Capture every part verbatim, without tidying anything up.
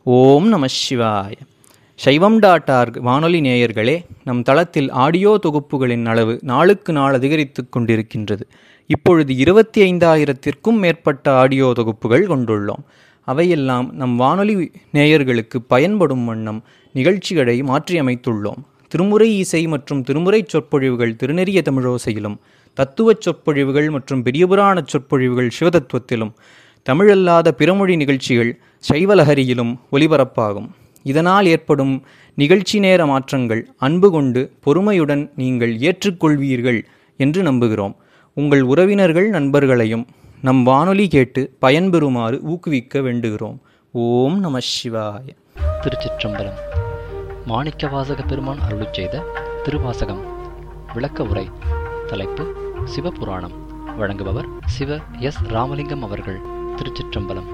ஓம் நம சிவாய. சைவம் டாட் ஆர்க் வானொலி நேயர்களே, நம் தளத்தில் ஆடியோ தொகுப்புகளின் அளவு நாளுக்கு நாள் அதிகரித்து கொண்டிருக்கின்றது. இப்பொழுது இருபத்தி ஐந்தாயிரத்திற்கும் மேற்பட்ட ஆடியோ தொகுப்புகள் கொண்டுள்ளோம். அவையெல்லாம் நம் வானொலி நேயர்களுக்கு பயன்படும் வண்ணம் நிகழ்ச்சிகளை மாற்றியமைத்துள்ளோம். திருமுறை இசை மற்றும் திருமுறை சொற்பொழிவுகள் திருநெறிய தமிழோசையிலும், தத்துவச் சொற்பொழிவுகள் மற்றும் பெரியபுராண சொற்பொழிவுகள் சிவதத்துவத்திலும், தமிழல்லாத பிறமொழி நிகழ்ச்சிகள் சைவலஹரியிலும் ஒலிபரப்பாகும். இதனால் ஏற்படும் நிகழ்ச்சி நேர மாற்றங்கள் அன்பு கொண்டு பொறுமையுடன் நீங்கள் ஏற்றுக்கொள்வீர்கள் என்று நம்புகிறோம். உங்கள் உறவினர்கள் நண்பர்களையும் நம் வானொலி கேட்டு பயன்பெறுமாறு ஊக்குவிக்க வேண்டுகிறோம். ஓம் நம சிவாய. திருச்சிற்றம்பலம். மாணிக்கவாசக பெருமான் அருளிச் செய்த திருவாசகம் விளக்க உரை. தலைப்பு சிவபுராணம். வழங்குபவர் சிவ எஸ் ராமலிங்கம் அவர்கள். திருச்சிற்றம்பலம்.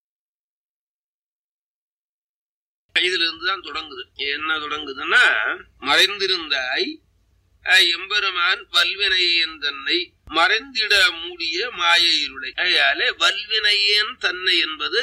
இதுல இருந்துதான் தொடங்குது. என்ன தொடங்குதுன்னா, மறைந்திருந்தாய் எம்பெருமான் வல்வினையேன் தன்னை மறைந்திட மூடிய மாயை இருளை. அயாலே வல்வினையேன் தன்னை என்பது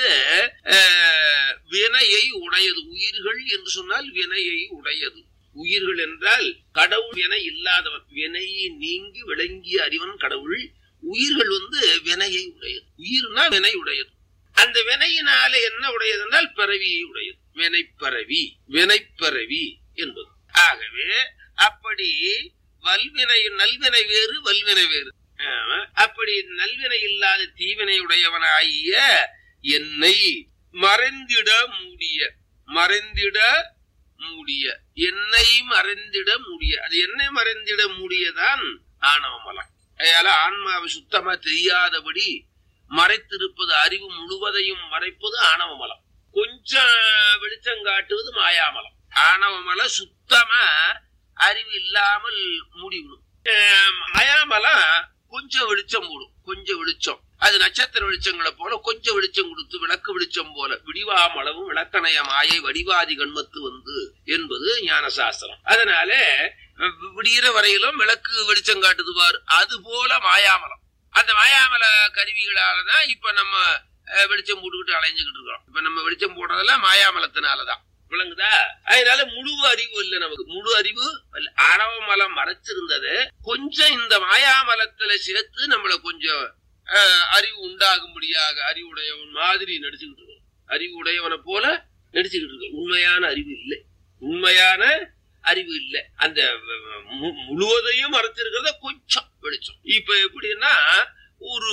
வினையை உடையது. உயிர்கள் என்று சொன்னால் வினையை உடையது. உயிர்கள் என்றால் கடவுள் வினை இல்லாதவன், வினையை நீங்கி விளங்கிய அறிவன் கடவுள். உயிர்கள் வந்து வினையை உடையது. உயிர்னா வினை உடையது. அந்த வினையினால என்ன உடையது என்றால் பிறவியை உடையது. வினைப்பரவி, வினைப்பரவி என்பது. ஆகவே அப்படி வல்வினை, நல்வினை வேறு வல்வினை வேறு. அப்படி நல்வினை இல்லாத தீவினை உடையவனாகிய என்னை மறைந்திட மூடிய, மறைந்திட மூடிய, என்னை மறைந்திட மூடிய, அது என்னை மறைந்திட மூடியதான் ஆணவமலம். அதனால ஆன்மாவை சுத்தமா தெரியாதபடி மறைத்திருப்பது, அறிவு முழுவதையும் மறைப்பது ஆணவமலம். கொஞ்சம் வெளிச்சம் காட்டுவது மாயாமலம். ஆணவமலம் சுத்தமா அறிவு இல்லாமல் மூடிவிடும். மாயாமலம் கொஞ்சம் வெளிச்சம் போடும். கொஞ்சம் வெளிச்சம், அது நட்சத்திர வெளிச்சங்களை போல கொஞ்சம் வெளிச்சம் கொடுத்து விளக்கு வெளிச்சம் போல விடிவாமளவும் விளக்கணைய மாயை வடிவாதி கண்மத்து வந்து என்பது ஞான சாஸ்திரம். அதனால விடிகிற வரையிலும் விளக்கு வெளிச்சம் காட்டுதுவார். அது போல மாயாமலம். அந்த மாயாமல கருவிகளாலதான் இப்ப நம்ம வெளிச்சம் போட்டுக்கிட்டு அலைஞ்சுக்கிட்டு இருக்கிறோம். இப்ப நம்ம வெளிச்சம் போடுறதெல்லாம் மாயாமலத்தினாலதான். விளங்குதா? அதனால முழு அறிவு இல்லை நமக்கு. முழு அறிவு ஆணவமலம் மறைச்சிருந்தது. கொஞ்சம் இந்த மாயாமலத்துல சேர்த்து நம்மள கொஞ்சம் அறிவு உண்டாகும்படியாக அறிவுடையவன் மாதிரி நடிச்சுக்கிட்டு இருக்கோம். அறிவு உடையவனை போல நடிச்சுக்கிட்டு இருக்கோம். உண்மையான அறிவு இல்லை. உண்மையான அறிவு இல்லை. அந்த முழுவதையும் மறைச்சிருக்கிறத கொஞ்சம் வெளிச்சம். இப்ப எப்படின்னா, ஒரு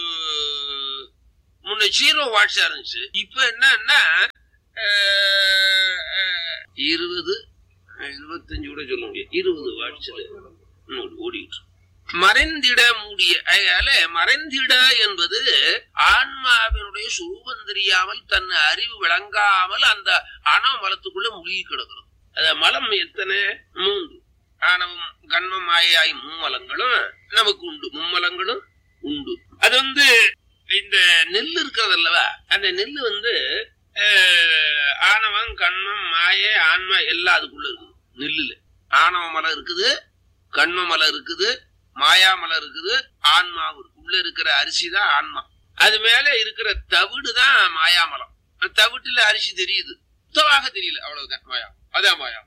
முன்ன ஜீரோ வாட்ஸா இருந்துச்சு. இப்ப என்னன்னா இருபது இருபத்தஞ்சு கூட சொல்ல முடியாது, இருபது வாட்ஸ்ல ஓடிட்டு மறைந்திட மூடிய. அதனால மறைந்திட என்பது ஆன்மாவினுடைய சுரூபம் தெரியாமல், தன் அறிவு விளங்காமல் அந்த ஆணவ மலத்துக்குள்ள மூழ்கி கிடக்கிறது. அத மலம் எத்தனை? மூன்று. ஆணவம், கண்மம், மாயாய் மும்மலங்களும் நமக்கு உண்டு. மும்மலங்களும் உண்டு. அது வந்து இந்த நெல் இருக்கிறது அல்லவா, அந்த நெல் வந்து ஆணவம், கண்மம், மாய, ஆன்மா எல்லாம் அதுக்குள்ள இருக்குது. நெல்லுல ஆணவ மலம் இருக்குது, கண்ம மலம் இருக்குது, மாயா மலம் இருக்குது, ஆன்மாவும் இருக்கு. உள்ள இருக்கிற அரிசி தான் ஆன்மா. அது மேல இருக்கிற தவிடு தான் மாயாமலம். தவிட்டுல அரிசி தெரியுது, சுத்தமாக தெரியல, அவ்வளவுதான் மாயா. அதான் மாயா.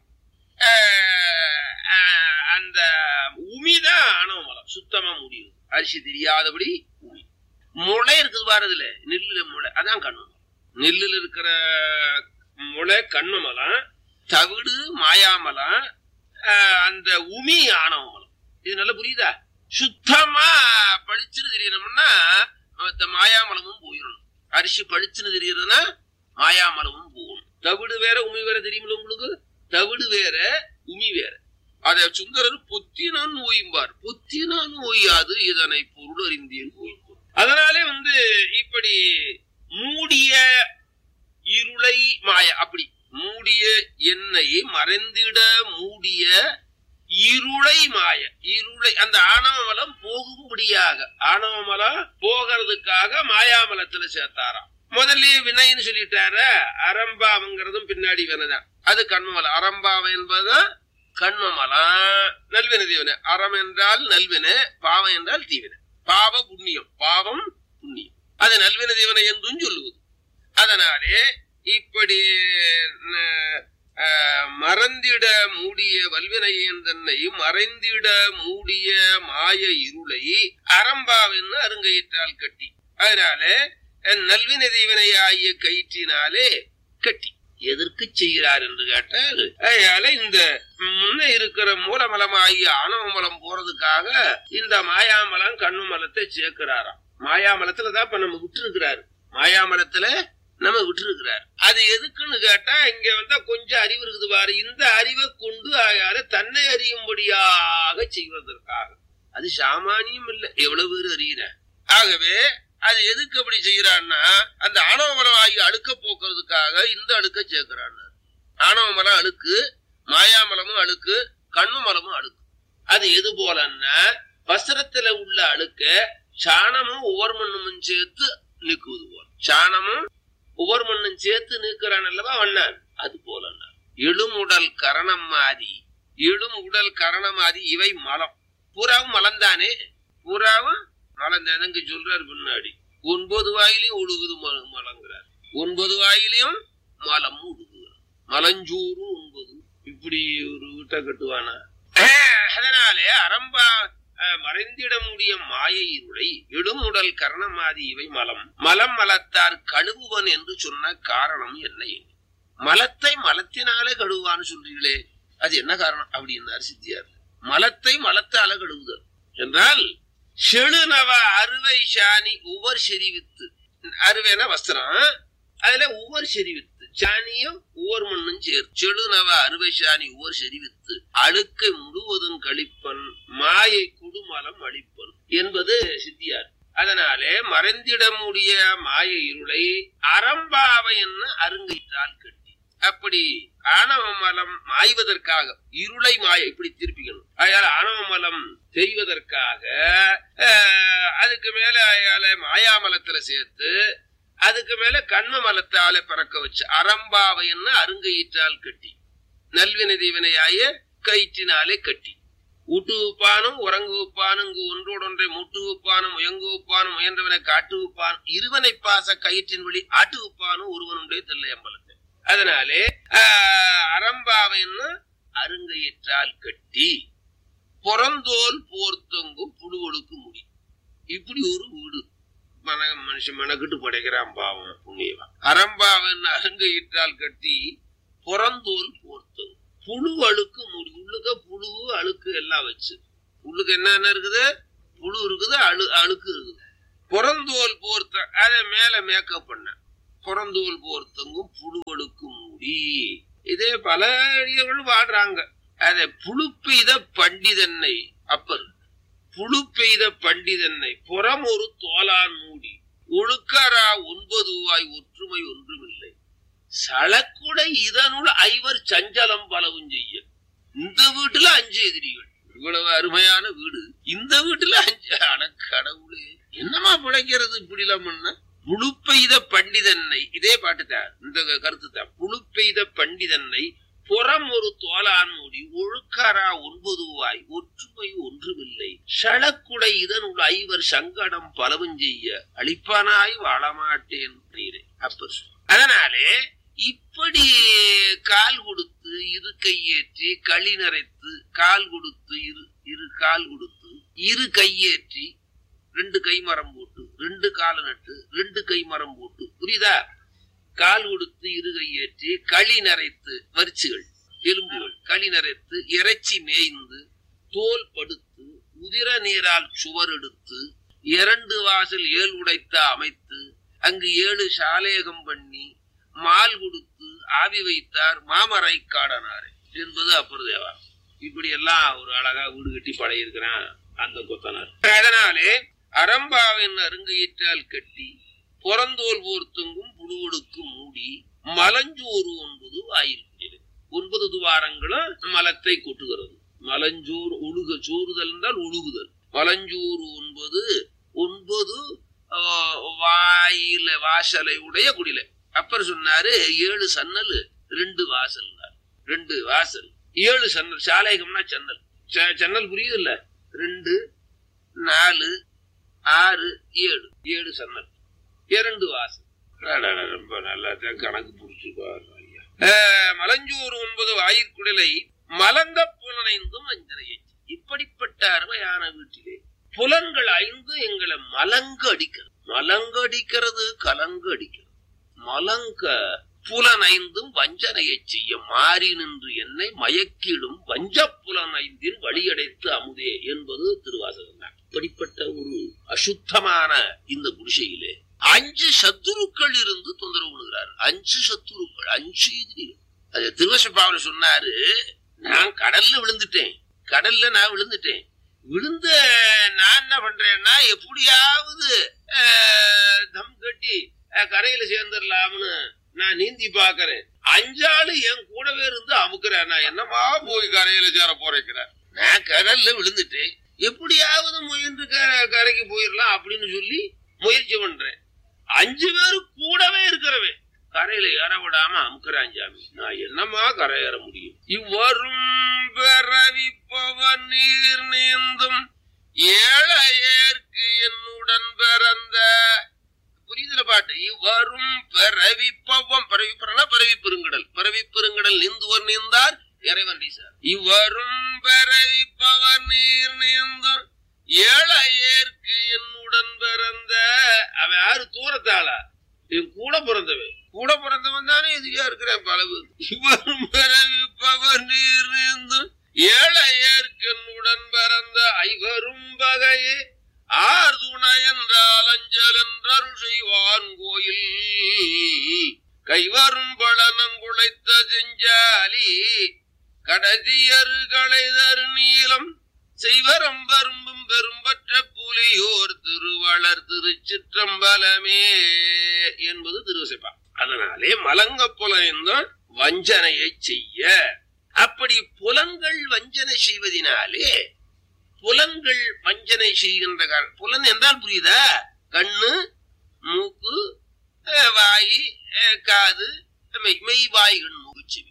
அந்த உமிதான் ஆணவ மலம், சுத்தமா முடியுது. அரிசி தெரியாதபடி உமி. முளை இருக்குது பாருதுல, நெல்லுல முளை, அதான் கண்மம். நெல்லுல இருக்கிற முளை கண்மமலம், தவிடு மாயாமலம், அந்த உமி ஆணவமலம். இது நல்லா புரியுதா? சுத்தமா பளிச்சுன்னு தெரியணும்னா மாயாமலமும் போயிடணும். அரிசி பளிச்சுன்னு தெரியறதுன்னா மாயாமலமும் போகணும். தவிடு வேற உமி வேற தெரியுமில்ல உங்களுக்கு? தவிடு வேற உமி வேற. அத சுந்தரர் பொத்தினான் ஓயும்பார். பொத்தினான் ஓயாது இதனை பொருள் அறிந்தேன் ஓய்யும். அதனாலே வந்து இப்படி மூடிய இருளை மாய, அப்படி மூடிய என்னை மறைந்திட மூடிய இருளை மாய, இருளை அந்த ஆணவமலம் போகும்படியாக, ஆணவமலம் போகிறதுக்காக மாயாமலத்துல சேர்த்தாராம். முதல்ல வினைன்னு சொல்லிட்டார. அரம்பாவங்கிறதும் பின்னாடி வினைதான். அது கண்மமலம். அரம்பாவம் என்பதுதான் கண்மமலம். நல்வினை தீவினை. அறம் என்றால் நல்வினை, பாவம் என்றால் தீவினை. பாவ புண்ணியம், பாவம் புண்ணியம். அது நல்வினை தீவினை என்றும் சொல்லுவது. அதனாலே இப்படி மறந்திட மூடிய வல்வினையன் தன்னை மறைந்திட மூடிய மாய இருளை அரம்பாவென்னு அருங்கயிற்றால் கட்டி, அதனால நல்வினை தீவினையாகிய கயிற்றினாலே கட்டி. எதற்கு செய்கிறார் என்று கேட்டால், அதனால இந்த முன்ன இருக்கிற மூலமலமாகிய ஆணவமலம் போறதுக்காக இந்த மாயாமலம் கண்ணு மலத்தை சேர்க்கிறாராம். மாயாமலத்துலதான் இப்ப நம்ம விட்டு இருக்கிறாரு, மாயாமலத்துல நம்ம விட்டு இருக்கிறார். அது எதுக்குன்னு கேட்டா, இங்க வந்தா கொஞ்சம் அறிவு இருக்குது பாரு, இந்த அறிவை கொண்டு ஆயால தன்னை அறியும்படியாக செய்வதற்காக. அது சாமானியம் இல்லை, எவ்வளவு பேர் அறிகிற. ஆகவே அது எதுக்கு அப்படி செய்யறான்னா, அந்த ஆணவமலம் ஆகிய அழுக்க போக்குறதுக்காக இந்த அழுக்க சேர்க்கிறான். ஆணவமலம் அழுக்கு, மாயாமலமும் அழுக்கு, கண்ணு மலமும் அழுக்கு. அது எது போலன்னா, வஸ்திரத்துல உள்ள அழுக்க சாணமும் ஒவ்வொரு மண்ணும் சேர்த்து நீக்குவது போல, சாணமும் ஒவ்வொரு மண்ணும் சேர்த்து நீக்கிறான் அல்லவா வண்ணான். அது போல எழுமுடல் கரணம் மாறி, எழும் உடல் கரணம் மாறி இவை மலம். பூராவும் மலம்தானே, பூராவும் மலந்தாங்க சொல்றாரு பின்னாடி. ஒன்பது வாயிலையும் ஒழுகுது மலங்கிறார், ஒன்பது வாயிலையும் மலம் ஒழுகுது, மலஞ்சூறு ஒன்பது. இப்படி ஒரு வீட்டை கட்டுவானா? அதனாலே அரம்பா மறைந்திட முடிய மாயை இருளை எழும் உடல் கரணமாதி இவை மலம். மலம் மலத்தார் கழுவுவன் என்று சொன்ன காரணம் என்ன? மலத்தை மலத்தினாலே கழுவான்னு சொல்றீங்களே, அது என்ன காரணம் அப்படின்னார் சித்தியார். மலத்தை மலத்தால கழுவுதல் என்றால், செழுநவ அறுவை சாணி ஒவ்வொரு செறிவித்து, அறுவைனா வஸ்திரம், அதுல ஒவ்வொரு செறிவித்து சாணியும் ஒவ்வொரு மண்ணும் சேர்த்து, செழுநவ அறுவை சாணி ஒவ்வொரு செறிவித்து அழுக்கை முழுவதும் கழிப்பன் மாயை குடுமலம் அழிப்பன் என்பது சித்தியார். அதனாலே மறைந்திட முடிய மாய இருளை அரம்பாவை என்ன அருங்கயிற்றால் கட்டி. அப்படி ஆணவமலம் மாய்வதற்காக இருளை மாய இப்படி திருப்பிக்கணும். அதனால ஆணவமலம் செய்வதற்காக அதுக்கு மேல மாயாமலத்துல சேர்த்து, அதுக்கு மேல கண்ம மலத்தால பறக்க வச்சு அரம்பாவை என்ன அருங்கயிற்றால் கட்டி, நல்வினை தீவினையாய கயிற்றினாலே கட்டி. ஊட்டு உப்பானும் உறங்கு உப்பானும் இங்கு ஒன்றோடொன்றை மூட்டு உப்பானும் முயங்கு உப்பானும் முயன்றவனை காட்டு உப்பானும் இருவனை பாச கயிற்றின் வழி ஆட்டு உப்பானும் ஒருவனுடைய தில்லையம்பலத்தை. அதனாலே அரம்பாவைன்னு அருங்கயிற்றால் கட்டி புறந்தோல் போர்த்தங்கும் புழுவொழுக்கு முடி. இப்படி ஒரு வீடு மன மனுஷன் மனக்கிட்டு படைக்கிறான் பாவம் புண்ணியவன். அரம்பாவன் அருங்கயிற்றால் கட்டி புறந்தோல் போர்த்தங்கும் புழு அழுக்கு முடி. உள்ளுக்க புழு அழுக்கு எல்லாம் வச்சு, உள்ளுக்கு என்னென்ன இருக்குது, புழு இருக்குது, அழு அழுக்கு இருக்குது. புறந்தோல் போர்த்த அதை மேல மேக்கப் பண்ண புறந்தோல் போர்த்தங்கும் புழுவழுக்கு மூடி. இதே பல அடியவர்கள் பாடுறாங்க. அதை புழு பெய்த பண்டிதன்னை அப்பர் புழு பெய்த பண்டிதன்னை புறம் ஒரு தோலான் மூடி ஒழுக்காரா ஒன்பது வாய் ஒற்றுமை ஒன்றுமில்லை சளக்குடை இதனுள் ஐவர் சஞ்சலம் பலவும் செய்ய. இந்த வீட்டுல அஞ்சு எதிரிகள், இவ்வளவு அருமையான வீடு, இந்த வீட்டுல அஞ்சு. ஆனா கடவுளே என்னமா பிழைக்கிறது இப்படிலாம்னா? புழு பெய்த பண்டிதன்னை, இதே பாட்டுதான், இந்த கருத்து தான். புழு பெய்த பண்டிதன்னை புறம் ஒரு தோலான் மூடி ஒழுக்காரா ஒன்பது வாய் ஒற்றுமை ஒன்றுமில்லை சளக்குடை இதனுள் ஐவர் சங்கடம் பலவும் செய்ய அழிப்பானாய் வாழமாட்டேன் நீரே அப்பர். அதனாலே இப்படி கால் கொடுத்து இரு கையேற்றி களி நரைத்து, கால் கொடுத்து இரு இரு கால் கொடுத்து இரு கையேற்றி ரெண்டு கை மரம் போட்டு, ரெண்டு கால நட்டு ரெண்டு கை மரம் போட்டு, புரியுதா? கால் கொடுத்து இரு கையேற்றி களி நரைத்து, வரிச்சுகள் எலும்புகள் களி நரைத்து இறைச்சி மேய்ந்து தோல் படுத்து உதிர நீரால் சுவர் எடுத்து இரண்டு வாசல் ஏழு உடைத்த அமைத்து அங்கு ஏழு சாலேகம் பண்ணி மால் கொடுத்து ஆவி வைத்தார் மாமரை காடனாரே என்பது அப்பர் தேவா. இப்படி எல்லாம் ஒரு அழகா வீடு கட்டி படையிருக்கிறான் அந்த கொத்தனார். அதனாலே அரம்பாவின் அருங்கயிற்றால் கட்டி புறந்தோல் போர்த்தங்கும் புழுவொடுக்கு மூடி மலஞ்சோறு ஒன்பது ஆயிருக்கிறது. ஒன்பது துவாரங்களும் மலத்தை கொட்டுகிறது. மலஞ்சோறு ஒழுக சோறுதல் என்றால் ஒழுகுதல். மலஞ்சோறு ஒன்பது ஒன்பது வாயில வாசலை உடைய குடிலை. அப்பர் சொன்னாரு ஏழு சன்னல் ரெண்டு வாசல், ரெண்டு வாசல் ஏழு சன்னல். சாலேகம்னா சன்னல், சன்னல் புரியுது இல்ல? ரெண்டு நாலு ஆறு ஏழு, ஏழு சன்னல் இரண்டு வாசல். ரொம்ப நல்லா கணக்கு புரியும். மலஞ்சோறு ஒன்பது வாயிற்குடலை மலங்க புலனைந்தும் வஞ்சனையை. இப்படிப்பட்ட அருமையான வீட்டிலே புலன்கள் ஐந்து எங்களை மலங்க அடிக்கிறது. மலங்க அடிக்கிறது, கலங்க அடிக்கிறது. மலங்க புலன் ஐந்தும் வஞ்சனையை செய்ய மாறி நின்று என்னை மயக்கிடும் வஞ்ச புலன் ஐந்தின் வழியடைத்து அமுதே என்பது திருவாசகம் தான். இப்படிப்பட்ட ஒரு அசுத்தமான இந்த குடிசையிலே அஞ்சு சத்துருக்கள் இருந்து தொந்தரவு பண்ணுகிறார். அஞ்சு சத்துருக்கள், அஞ்சு எதிரிகள். அது திருவசப்பாவில் சொன்னாரு, நான் கடல்ல விழுந்துட்டேன், கடல்ல நான் விழுந்துட்டேன். விழுந்த நான் என்ன பண்றேன்னா, எப்படியாவது தம் கட்டி கரையில சேர்ந்துடலாம்னு நான் நீந்தி பாக்குறேன். அஞ்சாளு என் கூடவே இருந்து அமுக்குறேன். நான் என்னமா போய் கரையில சேர போறேன். நான் கடல்ல விழுந்துட்டேன், எப்படியாவது முயன்று கரைக்கு போயிடலாம் அப்படின்னு சொல்லி முயற்சி பண்றேன். அஞ்சு பேரு கூடவே இருக்கிறவன் கரையில ஏற விடாம அமுக்குறான். சாமி, நான் என்னமா கரை ஏற முடியும்? இவ்வரும் பிறவிப்பவன் நீர் நீந்தும் ஏழையேற்கு என்னுடன் பிறந்த. புரியுதுல பாட்டு? இவ்வரும் பிறவிப்பவம், பிறவிப்பறனா பிறவி பெருங்கடல், பிறவி பெருங்கடல் நீந்துவர் நீந்தார் இறைவன் சார். இவ்வரும் பிறவிப்பவன் நீர் நீந்தும் ஏழையேற்கு என்னுடன் பிறந்த. அவன் யாரு? தூரத்தாளா? என் கூட பிறந்தவன். கூட பிறந்தவன் தானே எதிரியா இருக்கிறேன் பலவு. இவரும் பிறவிப்பவன் நீர் நீந்தும் ஏழையேற்கு என்னுடன் பிறந்த. ஐவரும் வகையே ஆர் துணை என்றால் அஞ்சல் என்றருள் செய்வான் கோயில். கைவரும் பழனங்குளைத்த செஞ்சாலி கடைசியரு களைதரு நீளம் செய்வரம் வரும்பும் பெரும்பற்ற புலியோர் திருவளர் திருச்சிற்றம்பலமே என்பது திருவசைப்பா. அதனாலே மலங்க புலன்தான் வஞ்சனையை செய்ய. அப்படி புலன்கள் வஞ்சனை செய்வதனாலே, புலன்கள் வஞ்சனை செய்கின்ற காரணம், புலன் என்றால் புரியுதா? கண்ணு, மூக்கு, வாய், காது, மெய் வாய் கண் மூக்குச்செவி.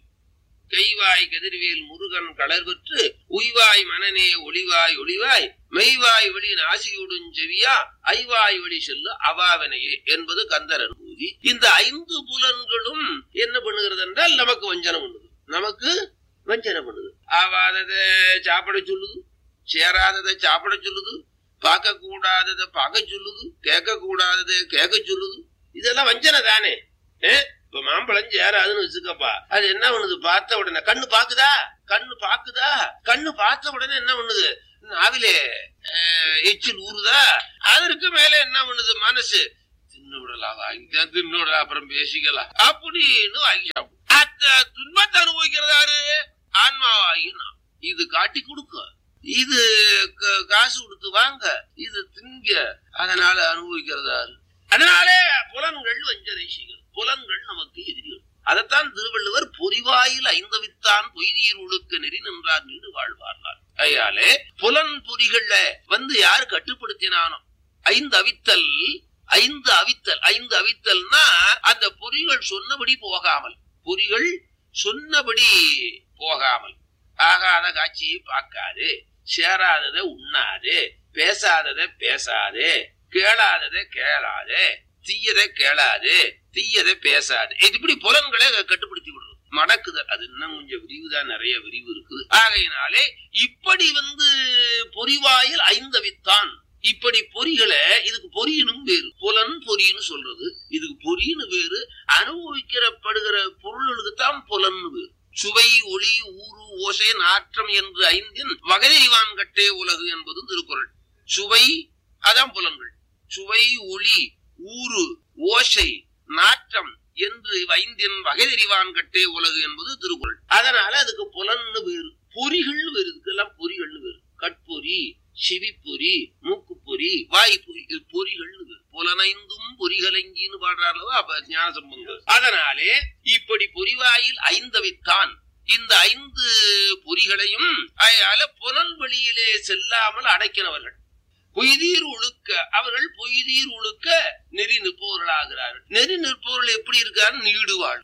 கைவாய் கதிர்வேல் முருகன் கலர் பெற்று உய்வாய் மனநே ஒளிவாய் ஒளிவாய் மெய்வாய் வழி நாசியுடன் செவியா ஐவாய் வழி செல்லு அவாவனையே என்பது கந்தர் அனுபூதி. இந்த ஐந்து புலன்களும் என்ன பண்ணுகிறது என்றால் நமக்கு வஞ்சனை பண்ணுது. நமக்கு வஞ்சனை பண்ணுது. ஆவாததை சாப்பிட சொல்லுது, சேராததை சாப்பிட சொல்லுது, பார்க்க கூடாததை பார்க்க சொல்லுது, கேட்க கூடாததை கேட்க சொல்லுது. இதெல்லாம் வஞ்சனை தானே. இப்ப மாம்பழம் சேராதுன்னு வச்சுக்கப்பா, அது என்ன பண்ணுது? பார்த்த உடனே கண்ணு பாக்குதா, கண்ணு பாக்குதா, கண்ணு பார்த்த உடனே என்ன பண்ணுது? நாவிலே எச்சில் ஊறுதா, அதற்கு மேல என்ன பண்ணுது? மனசு தின்னு விடலாம், வாங்கிதான் தின்னு விடலாம், அப்புறம் பேசிக்கலாம் அப்படின்னு வாங்கி சாப்பிடும். அந்த துன்பத்தை அனுபவிக்கிறதாரு ஆன்மாவாகினா. இது காட்டி கொடுக்க, இது காசு கொடுத்து வாங்க, இது திங்க, அதனால அனுபவிக்கிறதாரு. அதனாலே புலன்கள் வஞ்சனை செய்கிறது. புலன்கள் நமக்கு எதிரிகள். அதைத்தான் திருவள்ளுவர் பொறிவாயில் ஐந்தவித்தான் பொய்தீர் ஒழுக்க நெறி நின்றார் நீடு வாழ்வார்னார். கையாலே புலன் பொறிகள்ல வந்து யாரு கட்டுப்படுத்தினானோ, ஐந்து அவித்தல், ஐந்து அவித்தல், ஐந்து அவித்தல்னா அந்த பொறிகள் சொன்னபடி போகாமல், பொறிகள் சொன்னபடி போகாமல், ஆகாத காட்சியை பார்க்காது, சேராததை உண்ணாதே, பேசாததை பேசாதே, கேளாததை கேளாதே, தீயதை கேளாது, தீயதை பேசாது. இப்படி புலன்களை கட்டுப்படுத்தி விடுறது. மடக்குதல் அது இன்னும் கொஞ்சம் விரிவுதான், நிறைய விரிவு இருக்குது. ஆகையினாலே இப்படி வந்து பொறிவாயில் ஐந்தவித்தான், இப்படி பொறிகளை, இதுக்கு பொறியினும் வேறு, புலன் பொறின்னு சொல்றது, இதுக்கு பொறின்னு வேறு, அனுபவிக்கிறப்படுகிற பொருளுக்குத்தான் புலன் வேறு. சுவை, ஒளி, ஊறு, ஓசை, நாற்றம் என்று ஐந்தின் வகைவான் கட்டே உலகு என்பது திருக்குறள். சுவை அதான் புலன்கள். சுவை, ஒளி, ஊறு, ஓசை, நாற்றம் என்று ஐந்தின் வகை தெரிவான் கட்டே உலகு என்பது திருக்குறள். அதனால அதுக்கு புலன்னு வேறு, பொறிகள் வேறு, இதுக்கெல்லாம் பொறிகள்னு வேறு. கட்பொறி, செவிப்பொறி, மூக்குப்பொறி, வாய்ப்பொறி, இது பொறிகள்னு வேறு. புலனைந்தும் பொறிகலங்கின்னு பாடுறாருலவா அப்ப ஞான சம்பந்தர். அதனாலே இப்படி பொறிவாயில் ஐந்தவித்தான், இந்த ஐந்து பொறிகளையும் அயால புலன் வழியிலே செல்லாமல் அடக்கினவர்கள். பொய்தீர் ஒழுக்க, அவர்கள் பொய்தீர் ஒழுக்க நெறி நிற்பவர்களாகிறார்கள். நெறி நிற்பவர்கள் எப்படி இருக்காரு? நீடுவாள்.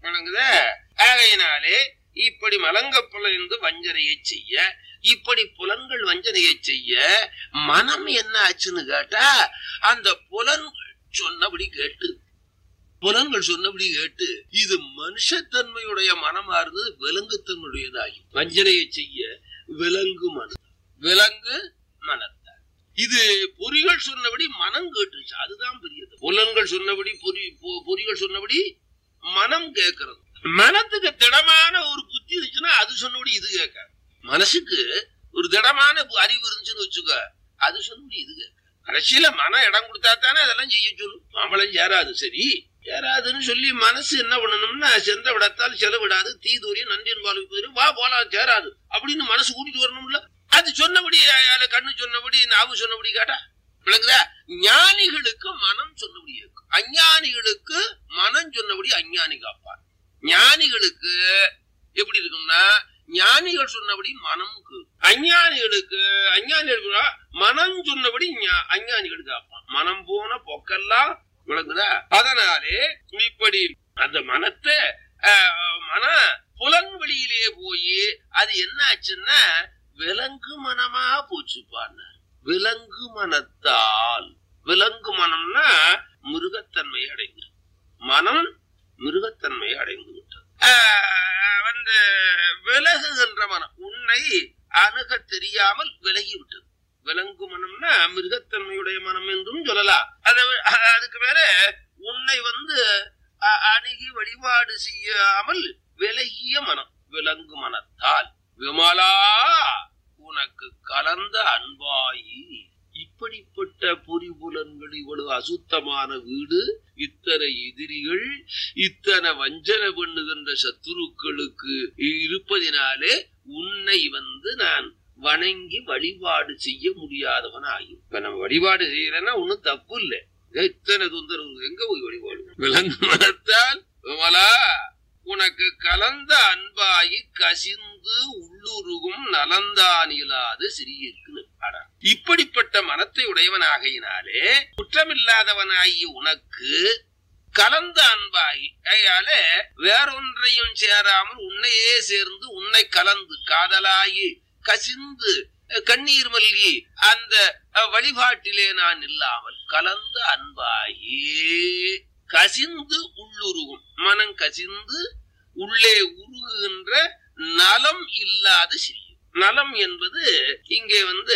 ஆகையினாலே இப்படி மலங்க புலந்து வஞ்சனையை செய்ய, இப்படி புலன்கள் வஞ்சனையை செய்ய மனம் என்ன ஆச்சுன்னு கேட்டா, அந்த புலன் சொன்னபடி கேட்டு புலன்கள் சொன்னபடி கேட்டு இது மனுஷத்தன்மையுடைய மனமா இருந்தது விலங்குத்தன்மையுடையதாகி வஞ்சனையை செய்ய விலங்கு மனம் விலங்கு மனத்தார். இது பொறிகள் சொன்னபடி மனம் கேட்டுருச்சு. அதுதான் பெரியது. புலன்கள் சொன்னபடி பொறி பொறிகள் சொன்னபடி மனம் கேட்கறது. மனத்துக்கு திடமான ஒரு புத்தி இருந்துச்சுன்னா அது சொன்னபடி இது கேட்க. மனசுக்கு ஒரு திடமான அறிவு இருந்துச்சுன்னு வச்சுக்க, அது சொன்னபடி இது கேட்க. கடைசியில மனம் இடம் கொடுத்தா தானே அதெல்லாம் செய்ய சொல்லும். மாம்பழம் சேராது, சரி சேராதுன்னு சொல்லி மனசு என்ன பண்ணணும்னா சென்ற விடத்தால் செலவிடாது, தீதூரி நன்றின் வாழ்க்கை வா போலாம் சேராது அப்படின்னு மனசு கூட்டிட்டு வரணும்ல. அது சொன்னபடி கண்ணு சொன்னபடி நாவு சொன்னபடி கேட்டா விளங்குதா? ஞானிகளுக்கு மனம் சொன்னபடி கேட்கும், அஞ்ஞானிகளுக்கு மனம் சொன்னபடி அஞ்ஞானி காப்பார். ஞானிகளுக்கு எப்படி இருக்கும்னா ஞானிகள் சொன்னபடி மனம், அஞ்ஞானிகளுக்கு அஞ்ஞானிகள் மனம் சொன்னபடி அஞ்ஞானிகள் காப்பான். மனம் போன பொக்கெல்லாம் விளங்குதா? அதனாலே இப்படி அந்த மனத்தை மன புலன்வெளியிலே போய் அது என்ன ஆச்சுன்னா விலங்கு மனமா போச்சுப்பான். விலங்கு மனத்தால், விலங்கு மனம்னா மிருகத்தன்மையை அடைந்து, மனம் மிருகத்தன்மையை அடைந்து விட்டது. வந்து விலகுகின்ற மனம் உன்னை அணுக தெரியாமல் விலகி விட்டது. விலங்கு மனம்னா மிருகத்தன்மையுடைய மனம் என்றும் சொல்லலாம். அதுக்கு மேல உன்னை வந்து அணுகி வழிபாடு செய்யாமல் விலகிய மனம் விலங்கு மனத்தால். விமலா உனக்கு கலந்த அன்பாயி. இப்படிப்பட்ட பொறிபுலன்கள், இவ்வளவு அசுத்தமான வீடு, இத்தனை எதிரிகள், இத்தனை வஞ்சனை பண்ணுகின்ற சத்துருக்களுக்கு இருப்பதினாலே உன்னை வந்து நான் வணங்கி வழிபாடு செய்ய முடியாதவன் ஆகும். இப்ப நம்ம வழிபாடு செய்யறேன்னா ஒன்னும் தப்பு இல்லை. இத்தனை தொந்தரவு எங்க போய் வழிபாடு? விலங்கு மனத்தால் விமலா உனக்கு கலந்த அன்பாகி கசிந்து உள்ளுருகும் நலந்தானிலாது சிறியிருக்கு. இப்படிப்பட்ட மனத்தை உடையவனாகையினாலே குற்றமில்லாதவனாகி உனக்கு கலந்த அன்பாகி, அதால வேறொன்றையும் சேராமல் உன்னையே சேர்ந்து உன்னை கலந்து காதலாகி கசிந்து கண்ணீர் மல்கி அந்த வழிபாட்டிலே நான் இல்லாமல் கலந்த அன்பாகி கசிந்து உள்ளுருகும், மனம் கசிந்து உள்ளே உருகுகின்ற நலம் இல்லாத சிறிய. நலம் என்பது இங்கே வந்து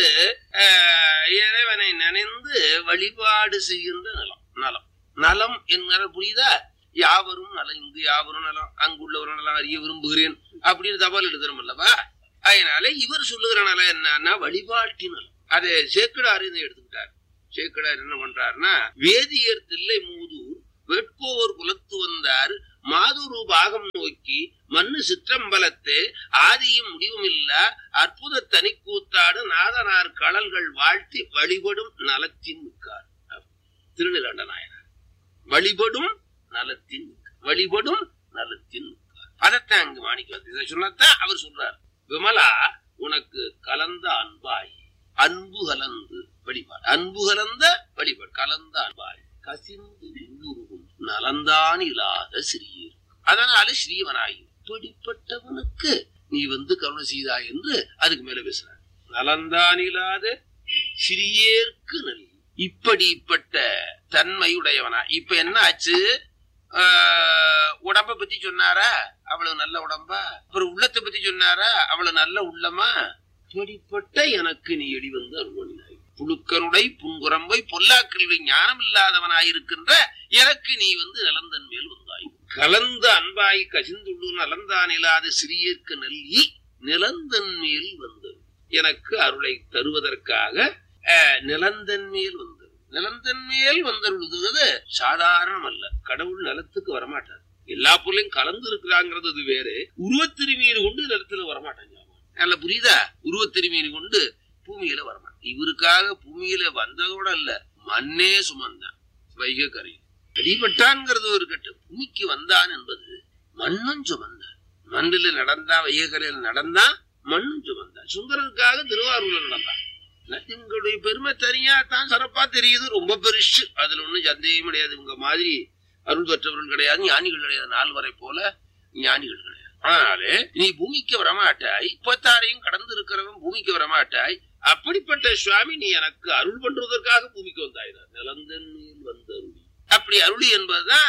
இறைவனை நினைந்து வழிபாடு செய்கின்ற நலம். நலம் நலம் என்கிற புரியுதா? யாவரும் நலம், இங்கு யாவரும் நலம், அங்குள்ளவரும் நலம் அறிய விரும்புகிறேன் அப்படின்னு தபால் எழுதுறோம் அல்லவா? அதனால இவர் சொல்லுகிற நலம் என்னன்னா வழிபாட்டின் நலம். அதை சேக்கிடார் எடுத்துக்கிட்டார். சேக்கிடார் என்ன பண்றாருன்னா, வேதியர் தில்லை மூதூர் வேட்போர் குலத்து வந்தார் மாதுரு பாகம் நோக்கி மண்ணு சிற்றம்பலத்தே ஆதியும் முடிவும் இல்ல அற்புத தனி கூத்தாடு நாதனார் கடல்கள் வாழ்த்தி வழிபடும் நலத்தின் மிக்கார். திருநிலண்ட நாயனார் வழிபடும் நலத்தின் வழிபடும் நலத்தின் மிக்கார். அதைத்தான் அங்கு மாணிக்க இதை சொன்னதான் அவர் சொல்றார். விமலா உனக்கு கலந்த அன்பாய், அன்பு கலந்து வழிபாடு, அன்பு கலந்த வழிபாடு, கலந்த அன்பாய் கசிந்து உள்ளுருகும் நலந்தான் இல்லாத சிறியர். அதனால ஸ்ரீவனாய் இப்படிப்பட்டவனுக்கு நீ வந்து கருணை செய்தாய் என்று அதுக்கு மேல பேசுறார். நலந்தான் இல்லாத சிறியேற்கு நல். இப்படிப்பட்ட தன்மையுடையவனா. இப்ப என்ன ஆச்சு? உடம்ப பத்தி சொன்னாரா? அவ்வளவு நல்ல உடம்பா? அப்புறம் உள்ளத்தை பத்தி சொன்னாரா? அவ்வளவு நல்ல உள்ளமா? இப்படிப்பட்ட எனக்கு நீ எடி வந்து அருள்வாய். புழுக்கருடை புன்குரம்பை பொல்லாக்கல்வி ஞானம் இல்லாதவனாயிருக்கின்ற எனக்கு நீ வந்து நலந்தன் மேல் வந்தாய். கலந்த அன்பாய் கசிந்துள்ளு நலந்தான் இல்லாத சிறியர்க்கு நல்கி நிலந்தன் மேல் வந்தது. எனக்கு அருளை தருவதற்காக நிலந்தன் மேல் வந்தது. நிலந்தன் மேல் வந்தருள்வது சாதாரணம் அல்ல. கடவுள் நிலத்துக்கு வரமாட்டார். எல்லா பொருளையும் கலந்து இருக்கிறாங்கிறது அது வேறு. உருவத்திருமீன் கொண்டு நிலத்துல வரமாட்டாங்க. நல்ல புரியுதா? உருவத்திருமீன் கொண்டு பூமியில வரமாட்டான். இவருக்காக பூமியில வந்ததோட அல்ல, மண்ணே சுமந்தான். வைகை கரையில் அடிபட்டான்ங்கிறது ஒரு கட்டு. பூமிக்கு வந்தான் என்பது மண்ணும் சுமந்தான். மண்ணில நடந்தா, வைகை கரையில் நடந்தா, மண்ணும் சுமந்தான். சுந்தரனுக்காக திருவாரூர்ல நடந்தான். எங்களுடைய பெருமை தனியா தான் சிறப்பா தெரியுது, ரொம்ப பெருசு. அதுல ஒண்ணும் சந்தேகம் கிடையாது. இவங்க மாதிரி அருள் பெற்றவர்கள் கிடையாது, ஞானிகள் கிடையாது. நாள் வரை போல ஞானிகள் கிடையாது. அதனாலே நீ பூமிக்கு வரமாட்டாய், முப்பத்தாறையும் கடந்து இருக்கிறவன் பூமிக்கு வரமாட்டாய். அப்படிப்பட்ட சுவாமி நீ எனக்கு அருள் பண்றதற்காக பூமிக்கு வந்தாயினார். நிலந்தன் வந்த அருளி. அப்படி அருளி என்பதுதான்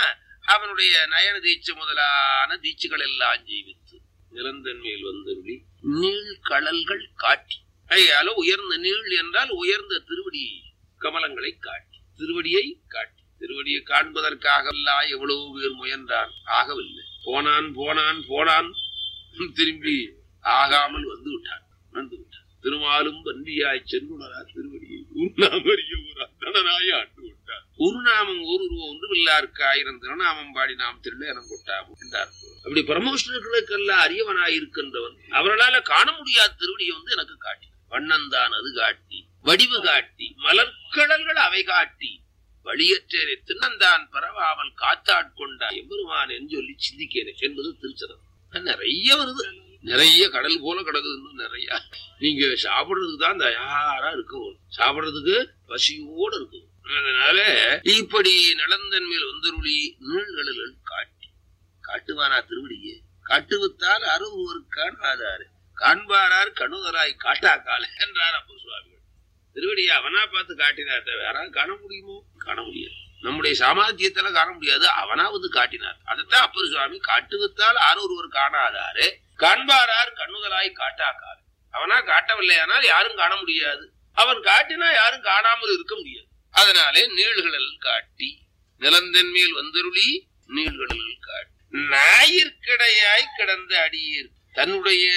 அவனுடைய நயன தீட்சை முதலான தீட்சைகள் எல்லாம் ஜீவித்து நிரந்தன் மேல் வந்தருளி நீள் கடல்கள் காட்டி ஐயால உயர்ந்த நீள் என்றால் உயர்ந்த திருவடி கமலங்களை காட்டி திருவடியை காட்டி திருவடியை காண்பதற்காக எவ்வளவு பேர் முயன்றான், ஆகவில்லை. போனான் போனான் போனான் திரும்பி ஆகாமல் வந்து விட்டான் வந்து விட்டான் திருமாலும் வன்றியாய் சென்றுணரா திருவடியை உருநாமறிய ஒரு அந்தனாய் ஆண்டு விட்டார். ஒரு நாமம் ஒரு ரூபம் ஒன்று வில்லாருக்கு ஆயிரம் திருநாமம் பாடி நாம் திருநேரம் கொட்டாமோ என்றார். அப்படி பரமவிஷ்ணுக்களுக்கெல்லாம் அரியவனாய் இருக்கின்றவன் அவர்களால காண முடியாத திருவடியை வந்து எனக்கு காட்டி வண்ணந்தான் அது காட்டி வடிவு காட்டி மலர்கடல்கள் அவை காட்டி வழியற்றே தின்னந்தான் பரவாமல் காத்தாட்கொண்டா எம்பெருமான் என்று சொல்லி சிந்திக்கிறேன் என்பது திருச்சதம். நிறைய வருது, நிறைய கடல் போல கிடக்குது. நிறைய நீங்க சாப்பிடுறதுக்கு தான் தயாரா இருக்கும், சாப்பிடுறதுக்கு பசியோடு இருக்கும். அதனால இப்படி நலந்தன் மேல் வந்தருளி நீள்கடல்கள் காட்டி காட்டுவானா திருவடியே காட்டுவித்தால் அறுவர் காணாதாரு காண்பாரார் கணுதராய் காட்டாக்கால என்றார் அப்போ சுவாமிகள். திருவடியை அவனா பார்த்து காட்டினார், யாராவது காண முடியுமோ? காண முடியாது. நம்முடைய சாமர்த்தியத்துல காண முடியாது, அவனா வந்து காட்டினார். அதைத்தான் அப்பர் சுவாமி காட்டுவித்தால் ஆறு ஒருவர் காணாதாரு காண்பாரார் கண்ணுதலாய் காட்டாக்காரு. அவனா காட்டவில்லையானால் யாரும் காண முடியாது, அவன் காட்டினா யாரும் காணாமல் இருக்க முடியாது. அதனாலே நீள்கடல் காட்டி நிலந்தன் மேல் வந்தருளி நீள்கடல் காட்டி ஞாயிற்கிடையாய் கிடந்த அடியீர் தன்னுடைய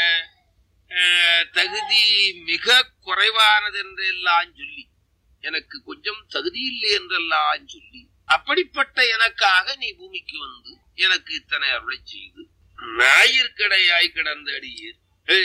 தகுதி மிக குறைவானது என்றெல்லாம் சொல்லி, எனக்கு கொஞ்சம் தகுதி இல்லை என்றெல்லாம் சொல்லி, அப்படிப்பட்ட எனக்காக நீ பூமிக்கு வந்து எனக்கு இத்தனை அருளை செய்து ஞாயிற்கிடையாய் கிடந்த அடியீர்.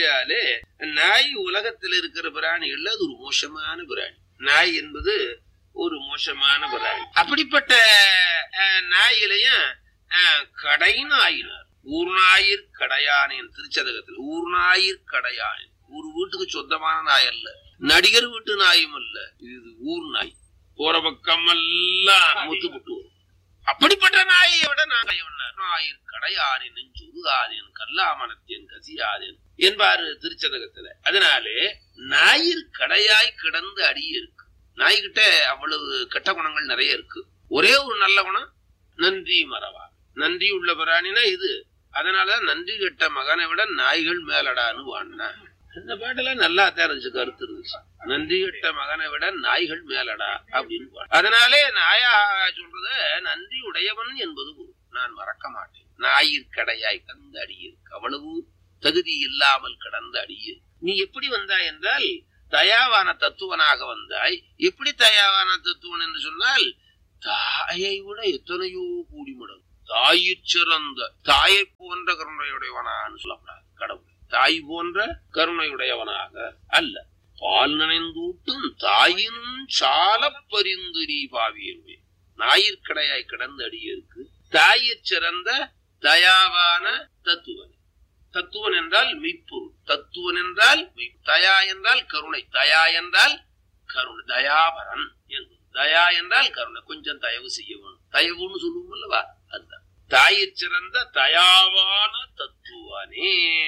நாய் உலகத்தில் இருக்கிற பிராணிகள் அது ஒரு மோசமான பிராணி. நாய் என்பது ஒரு மோசமான பிராணி. அப்படிப்பட்ட நாயிலையும் கடைன்னு ஆயினார். ஊர்நாயிற் கடையானேன் திருச்சதகத்தில் ஊர்நாயிற் கடையானேன். ஒரு வீட்டுக்கு சொந்தமான நாய் அல்ல, நடிகர் வீட்டு நாயும் அல்ல, இது ஊர் நாய். போற பக்கம் எல்லாம் முத்து புட்டு வரும். அப்படிப்பட்ட நாயை விட நாயிற் கடையானேன் நெஞ்சுருகாதேன் கல்லாமனத்தேன் கசியாதேன் என்பாரு திருச்சதகத்துல. அதனாலே நாயிற் கடையாய் கிடந்து அடியே இருக்கு. நாய்கிட்ட அவ்வளவு கெட்ட குணங்கள் நிறைய இருக்கு. ஒரே ஒரு நல்ல குணம், நன்றி மறவா. நன்றி உள்ள பிராணினா இது. அதனாலதான் நன்றி கெட்ட மகனை விட நாய்கள் மேலடான்னு வான்னா. இந்த பாட்டுல நல்லா தெரிஞ்சு கருத்து இருந்துச்சு. நன்றி கெட்ட மகனை விட நாய்கள் மேலடா அப்படின்னு. அதனாலே நாயா சொல்றத நன்றி உடையவன் என்பது நான் மறக்க மாட்டேன். நாயிற்கடையாய் கடந்த அடியிருக்கு, அவ்வளவு தகுதி இல்லாமல் கடந்த அடியிரு. நீ எப்படி வந்தாய் என்றால் தயாவான தத்துவனாக வந்தாய். எப்படி தயாவான தத்துவன் என்று சொன்னால் தாயை விட எத்தனையோ கூடி மடங்கு தாயிற் சிறந்த தாயை போன்ற கருணையுடையவனான்னு சொல்லப்படாது. கடவுள் தாய் போன்ற கருணையுடையவனாக அல்ல, பால் நினைந்தூட்டும் தாயின் சால பரிந்து நீ பாவியே. நாயிற்கடையாய் கிடந்த அடியிருக்கு தாயிற் சிறந்த தயாவான தத்துவன். தத்துவன் என்றால் மெய்ப்பொருள், தத்துவன் என்றால் தயா என்றால் கருணை, தயா என்றால் கருணை, தயாபரன் என்று. தயா என்றால் கருணை, கொஞ்சம் தயவு செய்யவும், தயவுன்னு சொல்லுவோம் அல்லவா, அதுதான் தாயிற் சிறந்த தயாவான தத்துவனே.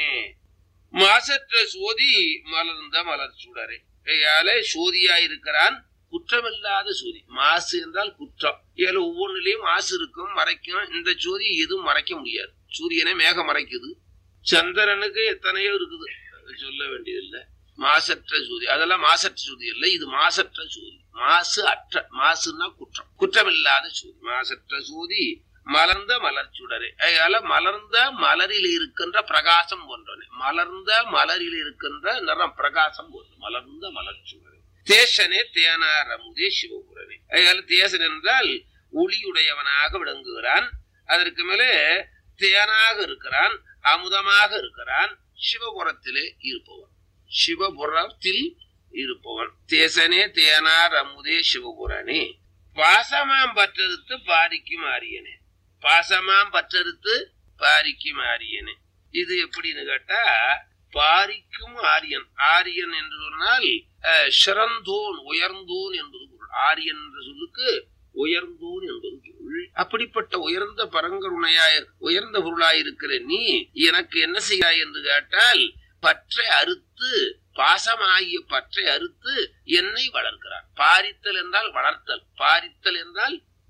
மாசற்ற சோதி மலர்ந்த மலர் சுடரே. கையாலே சோதியா இருக்கிறான், குற்றமில்லாத சோதி. மாசு என்றால் குற்றம். ஏழு ஒவ்வொன்றுலயும் மாசு இருக்கும், மறைக்கும். இந்த சோதி எதுவும் மறைக்க முடியாது. சூரியனை மேகம் மறைக்குது, சந்திரனுக்கு எத்தனையோ இருக்குது, சொல்ல வேண்டியதில்லை. மாசற்ற சோதி, அதெல்லாம் மாசற்ற சோதி இல்லை, இது மாசற்ற சோதி. மாசு அற்ற, மாசுன்னா குற்றம், குற்றமில்லாத சோதி. மாசற்ற சோதி மலர்ந்த மலர் சுடரே. அதனால மலர்ந்த மலரில் இருக்கின்ற பிரகாசம் போன்றனே, மலர்ந்த மலரில் இருக்கின்ற நிறம் பிரகாசம் போன்ற மலர்ந்த மலர் சுடரே. தேசனே தேனார் அமுதே சிவபுரனே. அதனால தேசன் என்றால் ஒளியுடையவனாக விளங்குகிறான், அதற்கு மேலே தேனாக இருக்கிறான், அமுதமாக இருக்கிறான், சிவபுரத்திலே இருப்பவன், சிவபுரத்தில் இருப்பவன். தேசனே தேனார் அமுதே சிவபுரனே. பாசமாம் பற்றறுத்து பாரிக்கும் ஆரியனே. பாசமாம் பற்றறுத்து பாரிக்கும் ஆரியனே. இது எப்படின்னு கேட்டா, பாரிக்கும் ஆரியன். ஆரியன் என்று சொன்னால் சிறந்தோன், உயர்ந்தோன் என்பது பொருள். ஆரியன் என்ற சொல்லுக்கு உயர்ந்தோன் என்பது பொருள். அப்படிப்பட்ட உயர்ந்த பரங்கருணையாய் உயர்ந்த பொருளாயிருக்கிற நீ எனக்கு என்ன செய்யாய் என்று கேட்டால், பற்றை அறுத்து, பாசமாகிய பற்றை அறுத்து என்னை வளர்க்கிறான். பாரித்தல் என்றால் வளர்த்தல், பாரித்தல் என்றால்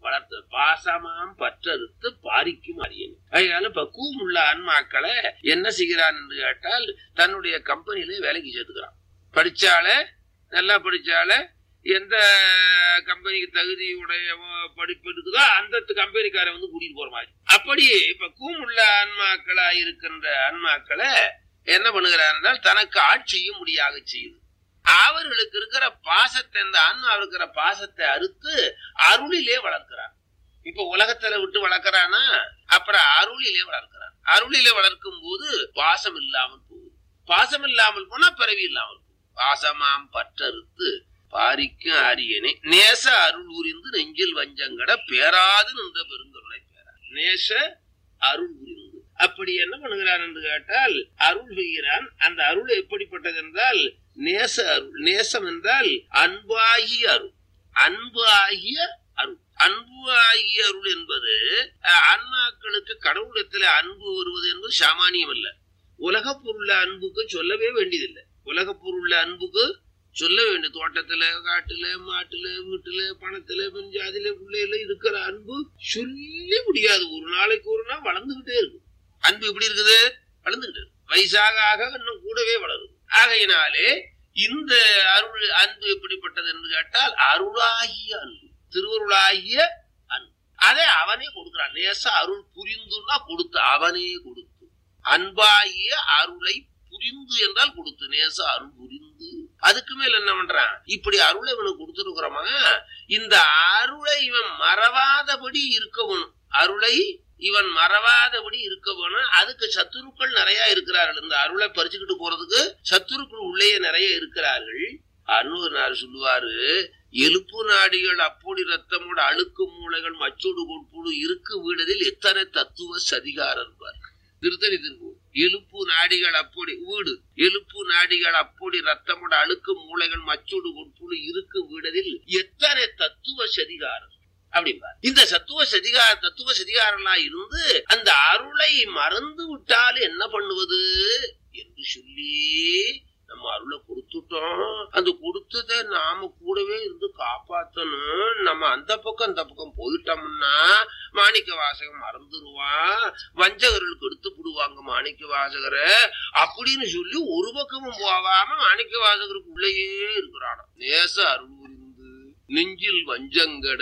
வளர்த்து பாசமாம் பற்றறுத்து பாரிக்கும் அரியணை. அதனால பக்குவம் உள்ள ஆன்மாக்களை என்ன செய்கிறான் என்று கேட்டால் தன்னுடைய கம்பெனியில வேலைக்கு சேர்த்துக்கிறான். படிச்சால நல்லா படிச்சால எந்த கம்பெனிக்கு தகுதியுடைய படிப்பு இருக்குதோ அந்த கம்பெனிக்கார வந்து கூட்டிட்டு போற மாதிரி. அப்படி பக்குவம் உள்ள ஆன்மாக்களா இருக்கின்ற ஆன்மாக்களை என்ன பண்ணுகிறார் என்றால் தனக்கு ஆட்சியும் முடியாக செய்யுது. அவர்களுக்கு இருக்கிற பாசத்தை, இந்த ஆன்மா இருக்கிற பாசத்தை அறுத்து அருளிலே வளர்க்கிறான். இப்ப உலகத்துல விட்டு வளர்க்கிறானா, அப்புறம் அருளிலே வளர்க்கிறான். அருளிலே வளர்க்கும் போது பாசம் இல்லாமல் போகுது. பாசம் இல்லாமல் போனா பிறவி இல்லாமல் போகுது. பாசமாம் பற்றறுத்து பாரிக்கும் அரியணை நேச அருள் உரிந்து நெஞ்சில் வஞ்சங்கட பேராது நின்ற பெருங்கருணை பேரா. நேச அருள் உரிந்து அப்படி என்ன பண்ணுகிறான் என்று கேட்டால் அருள் செய்கிறான். அந்த அருள் எப்படிப்பட்டது என்றால் நேச அருள். நேசம் என்றால் அன்பாகிய அருள். அன்பு ஆகிய அருள். அன்பு ஆகிய அருள் என்பது ஆன்மாக்களுக்கு கடவுளத்துல அன்பு வருவது என்பது சாமானியம் அல்ல. உலக பொருள் அன்புக்கு சொல்லவே வேண்டியதில்லை. உலக பொருள் அன்புக்கு சொல்ல வேண்டிய தோட்டத்துல காட்டுல மாட்டுல வீட்டுல பணத்துல பஞ்சாதில பிள்ளைல இருக்கிற அன்பு சொல்லி முடியாது. ஒரு நாளைக்கு ஒரு நாள் வளர்ந்துகிட்டே இருக்கு. அன்பு எப்படி இருக்குது? வளர்ந்துகிட்டு இருக்கு. வயசாக ஆக இன்னும் கூடவே வளருது. ஆகையினாலே இந்த அருள் அன்பு எப்படிப்பட்டது என்று கேட்டால் அருளாகிய அன்பு, திருவருளாகிய அன்பு. அதை அவனே கொடுக்கிறான். நேச அருள் புரிந்துன்னா கொடுத்து, அவனே கொடுத்து. அன்பாகிய அருளை புரிந்து என்றால் கொடுத்து, நேச அருள் புரிந்து. அதுக்கு மேல என்ன பண்றான்? இப்படி அருளை இவனுக்கு கொடுத்துருக்கிறோமா, இந்த அருளை இவன் மறவாதபடி இருக்கணும். அருளை இவன் மறவாதபடி இருக்க வேணும். அதுக்கு சத்துருக்கள் நிறைய இருக்கிறார்கள். இந்த அருளை பறிச்சுக்கிட்டு போறதுக்கு சத்துருக்கள் உள்ளே நிறைய இருக்கிறார்கள். அருணர் சொல்லுவாரு, எலுப்பு நாடிகள் அப்பொடி ரத்தமோட அழுக்கு மூளைகள் மச்சோடு கொடுப்புடு இருக்கு வீடதில் எத்தனை தத்துவ சதிகாரம் இருப்பார். திருத்தணி திருப்பூர். எலுப்பு நாடிகள் அப்பொடி வீடு, எலுப்பு நாடிகள் அப்பொடி ரத்தமோட அழுக்கு மூளைகள் மச்சோடு கொடுப்புடு இருக்கு வீடதில் எத்தனை தத்துவ சதிகாரம் அப்படிம்பார். இந்த சத்துவ சதிகார தத்துவ சதிகாரம்லாம் இருந்து அந்த அருளை மறந்து விட்டால் என்ன பண்ணுவது என்று சொல்லி நம்ம அருளை கொடுத்துட்டோம். அந்த கொடுத்ததை நாம கூடவே இருந்து காப்பாற்றணும். நம்ம அந்த பக்கம் அந்த பக்கம் போயிட்டோம்னா மாணிக்க வாசகம் மறந்துடுவான். வஞ்சகர்களுக்கு எடுத்து விடுவாங்க மாணிக்க வாசகரை அப்படின்னு சொல்லி ஒரு பக்கமும் போகாம மாணிக்க வாசகருக்கு உள்ளேயே இருக்கிறான். நேச அருள் புரிந்து நெஞ்சில் வஞ்சங்கட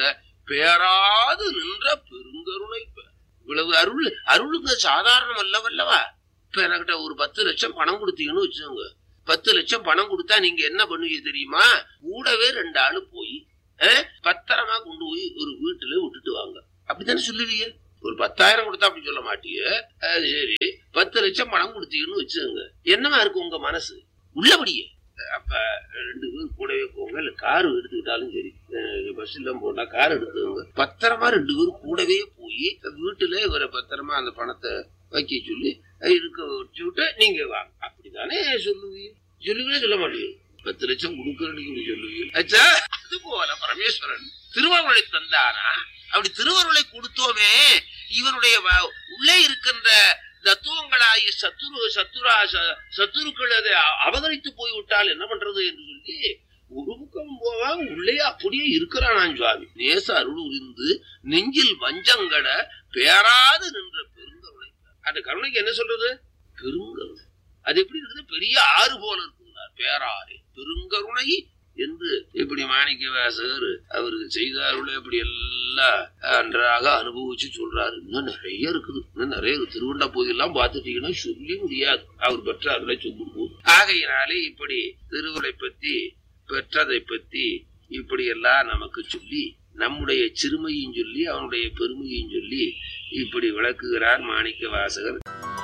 பேராது நின்ற பெருங்கருணை. இவ்வளவு அருள். அருளுங்க சாதாரணம் அல்லவல்லவா. இப்ப என்கிட்ட ஒரு பத்து லட்சம் பணம் கொடுத்தீங்கன்னு வச்சுக்கோங்க. பத்து லட்சம் பணம் கொடுத்தா நீங்க என்ன பண்ணுவீங்க தெரியுமா? கூடவே ரெண்டு ஆளு போய் பத்திரமா கொண்டு போய் ஒரு வீட்டுல விட்டுட்டு வாங்க அப்படித்தானே சொல்லுவீங்க. ஒரு பத்தாயிரம் கொடுத்தா அப்படி சொல்ல மாட்டீங்க. சரி, பத்து லட்சம் பணம் கொடுத்தீங்கன்னு வச்சுக்கோங்க. என்னமா இருக்கு உங்க மனசு? உள்ளபடியே அப்ப ரெண்டு பேரும் கூடவே போங்க. இல்ல காரு எடுத்துக்கிட்டாலும் சரி, பஸ் எல்லாம் போட்டா கார் எடுத்துக்கோங்க. பத்திரமா ரெண்டு பேரும் கூடவே போய் வீட்டுல ஒரு பத்திரமா அந்த பணத்தை வைக்க சொல்லி இருக்க வச்சு விட்டு நீங்க வாங்க அப்படித்தானே சொல்லுவீங்க. சொல்லுவீங்க சொல்ல மாட்டீங்க. பத்து லட்சம் கொடுக்கறதுக்கு சொல்லுவீங்க. அச்சா, அது போல பரமேஸ்வரன் திருவருளை தந்தானா, அப்படி திருவருளை கொடுத்தோமே இவருடைய உள்ளே இருக்கின்ற தத்துவங்களாகிய சத்துரு சத்துரா சத்துருக்கள் அதை அபகரித்து போய்விட்டால் என்ன பண்றது என்று சொல்லி ஒரு பக்கம் போவாங்க. உள்ளே அப்படியே இருக்கிறான் சுவாமி. நேச அருள் உரிந்து நெஞ்சில் வஞ்சங்கட பேராது நின்ற பெருங்கருணை. அந்த கருணைக்கு என்ன சொல்றது? பெருங்கருணை. அது எப்படி இருக்குது? பெரிய ஆறு போல இருக்குன்னார். பேராறு பெருங்கருணை என்று இப்படி மாணிக்க வாசகர் அவருக்கு செய்தாருள்ள இப்படி எல்லாம் நன்றாக அனுபவிச்சு சொல்றாரு. இன்னும் நிறைய இருக்குது. இன்னும் நிறைய இருக்கு. திருவண்ணா போதெல்லாம் பார்த்துட்டீங்கன்னா சொல்லி முடியாது அவர் பெற்ற அருளை சொல்லும் போது. ஆகையினாலே இப்படி திருவுளை பத்தி பெற்றதை பத்தி இப்படி எல்லாம் நமக்கு சொல்லி நம்முடைய சிறுமையும் சொல்லி அவனுடைய பெருமையும் சொல்லி இப்படி விளக்குகிறார் Manikka Vasagar.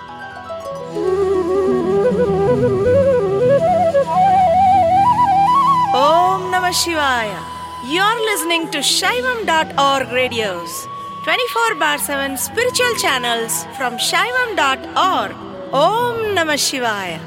Om Namah Shivaya. You're listening to Shaivam dot org radios, twenty-four bar seven spiritual channels from Shaivam dot org. Om Namah Shivaya.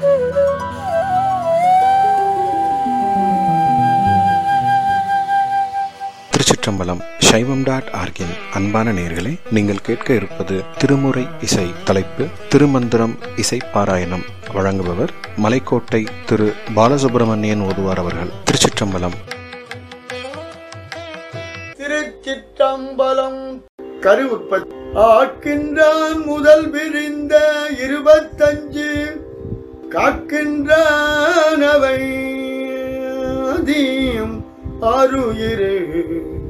திருச்சிற்றம்பலம். சைவம் டாட் ஆர்கின் அன்பான நேயர்களே, நீங்கள் கேட்க இருப்பது திருமுறை இசை. தலைப்பு திருமந்திரம் இசை பாராயணம். வழங்குபவர் மலைக்கோட்டை திரு பாலசுப்ரமணியன் ஓதுவார் அவர்கள். திருச்சிற்றம்பலம். திருச்சிற்றம்பலம். கரு உற்பத்தி ஆக்கின்றான் முதல் பிரிந்த இருபத்தஞ்சு காக்கின்றான் அவை ஆறுயிரே